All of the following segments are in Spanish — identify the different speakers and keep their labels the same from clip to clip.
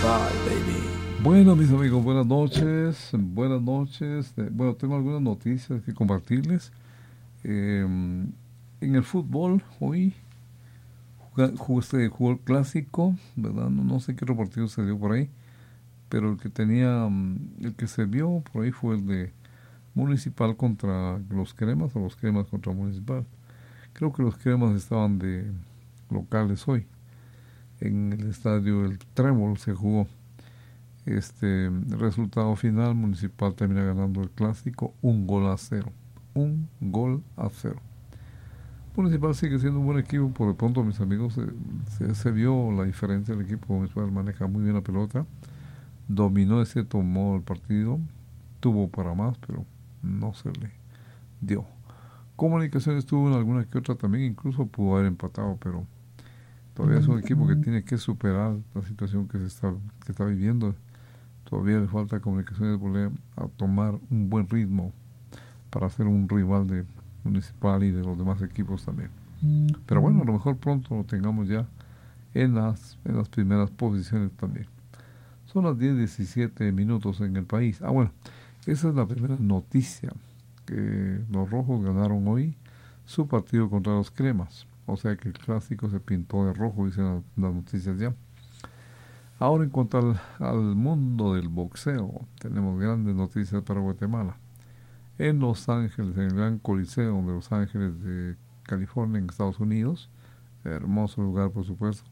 Speaker 1: Bye, baby.
Speaker 2: Bueno, mis amigos, buenas noches. Buenas noches. Bueno, tengo algunas noticias que compartirles. En el fútbol, hoy jugó el clásico, ¿verdad? No sé qué otro partido se dio por ahí, pero el que se vio por ahí fue el de Municipal contra los Cremas, o los Cremas contra Municipal. Creo que los Cremas estaban de locales hoy. En el estadio El Trébol se jugó. El resultado final: Municipal termina ganando el clásico 1-0. 1-0. Municipal sigue siendo un buen equipo. Por de pronto, mis amigos, se vio la diferencia. El equipo municipal maneja muy bien la pelota, dominó de cierto modo el partido, tuvo para más, pero no se le dio. Comunicaciones tuvo en alguna que otra también, incluso pudo haber empatado, pero todavía es un equipo que tiene que superar la situación que está viviendo. Todavía le falta a Comunicaciones volver a tomar un buen ritmo para ser un rival de Municipal y de los demás equipos también. Pero bueno, a lo mejor pronto lo tengamos ya en las primeras posiciones también. Son las 10:17 minutos en el país. Bueno, esa es la primera noticia, que los rojos ganaron hoy su partido contra los Cremas. O sea que el clásico se pintó de rojo, dicen las noticias ya. Ahora, en cuanto al mundo del boxeo, tenemos grandes noticias para Guatemala. En Los Ángeles, en el Gran Coliseo de Los Ángeles de California, en Estados Unidos, hermoso lugar, por supuesto.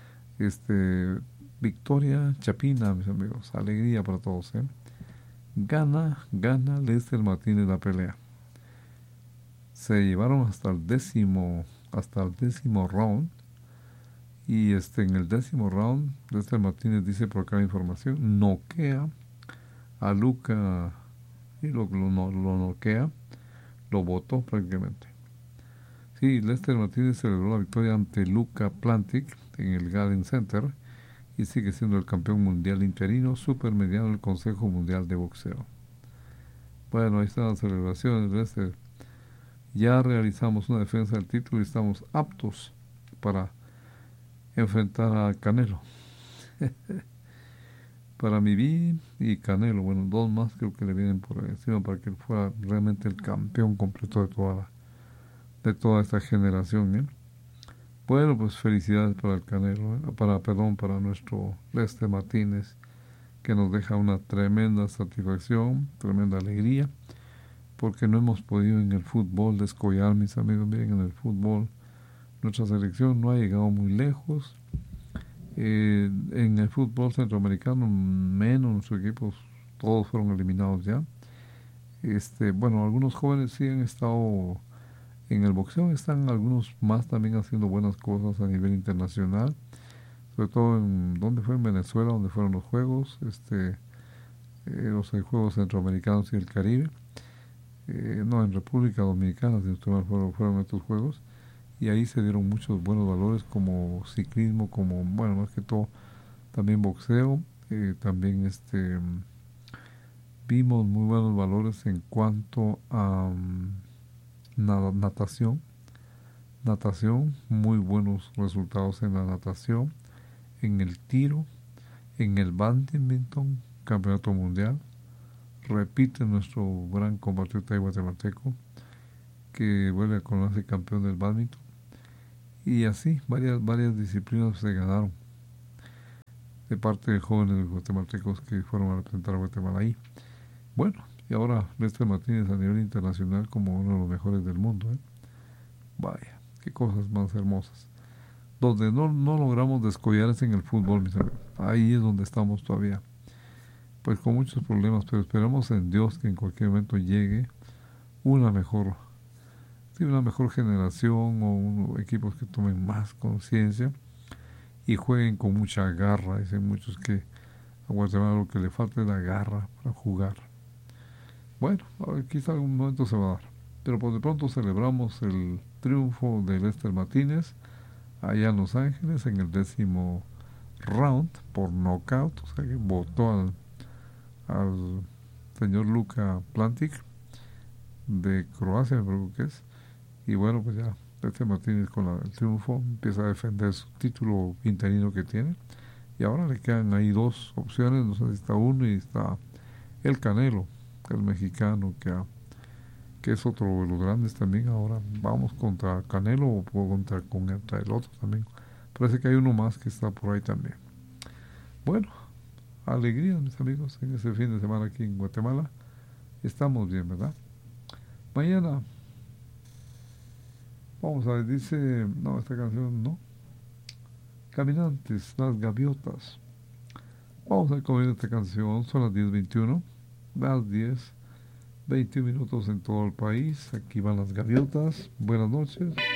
Speaker 2: Victoria Chapina, mis amigos, alegría para todos, Gana Lester Martínez la pelea. Se llevaron hasta el décimo round. Y en el décimo round, Lester Martínez dice por acá la información, noquea a Luca y lo noquea, lo botó prácticamente. Sí, Lester Martínez celebró la victoria ante Luca Plantic en el Garden Center y sigue siendo el campeón mundial interino supermediano del Consejo Mundial de Boxeo. Bueno, ahí están las celebraciones de Lester. Ya realizamos una defensa del título y estamos aptos para enfrentar a Canelo. Para Mibi y Canelo, bueno, dos más creo que le vienen por encima para que él fuera realmente el campeón completo de toda esta generación, Bueno, pues felicidades para el Canelo, para nuestro Lester Martínez, que nos deja una tremenda satisfacción, tremenda alegría, porque no hemos podido en el fútbol descollar, mis amigos. Miren, en el fútbol nuestra selección no ha llegado muy lejos. En el fútbol centroamericano, menos nuestros equipos, todos fueron eliminados ya. Bueno, algunos jóvenes sí han estado en el boxeo, están algunos más también haciendo buenas cosas a nivel internacional, sobre todo donde fue en Venezuela, donde fueron los juegos, los juegos centroamericanos y el Caribe, no, en República Dominicana, si fueron estos juegos, y ahí se dieron muchos buenos valores, como ciclismo, como, bueno, más que todo también boxeo. También vimos muy buenos valores en cuanto a natación, muy buenos resultados en la natación, en el tiro, en el badminton, campeonato mundial. Repite nuestro gran compatriota guatemalteco, que vuelve a conocerse campeón del badminton. Y así, varias disciplinas se ganaron de parte de jóvenes guatemaltecos que fueron a representar a Guatemala ahí. Bueno, y ahora Lester Martínez a nivel internacional como uno de los mejores del mundo, Vaya, qué cosas más hermosas. Donde no logramos descollarse en el fútbol, mis amigos. Ahí es donde estamos todavía, pues con muchos problemas, pero esperamos en Dios que en cualquier momento llegue una mejor generación, o equipos que tomen más conciencia y jueguen con mucha garra. Dicen muchos que a Guatemala lo que le falta es la garra para jugar. Bueno, quizá algún momento se va a dar, pero por de pronto celebramos el triunfo de Lester Martínez allá en Los Ángeles en el décimo round por knockout, o sea que votó al señor Luka Plantic de Croacia, me parece que es. Y bueno, pues ya Lester Martínez con el triunfo empieza a defender su título interino que tiene, Y ahora le quedan ahí dos opciones, no sé si está uno y está el Canelo, el mexicano, que es otro de los grandes también. Ahora vamos contra Canelo o contra el otro también. Parece que hay uno más que está por ahí también. Bueno, alegría, mis amigos, en ese fin de semana aquí en Guatemala. Estamos bien, ¿verdad? Mañana, vamos a ver, dice, no, esta canción no. Caminantes, las gaviotas. Vamos a ver cómo viene esta canción, son las 10:21, las 10:21 minutos en todo el país. Aquí van las gaviotas. Buenas noches.